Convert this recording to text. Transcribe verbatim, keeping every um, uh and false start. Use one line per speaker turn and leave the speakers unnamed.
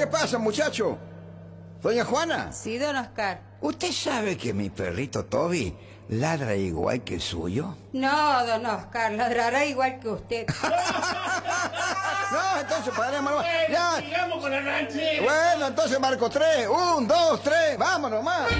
¿qué pasa, muchacho? ¿Doña Juana?
Sí, don Oscar.
¿Usted sabe que mi perrito Toby ladra igual que el suyo?
No, don Oscar, ladrará igual que usted.
No, entonces paremos.
Bueno,
Ya.
sigamos con la ranchera.
Bueno, entonces marco tres. Un, dos, tres. Vámonos, más.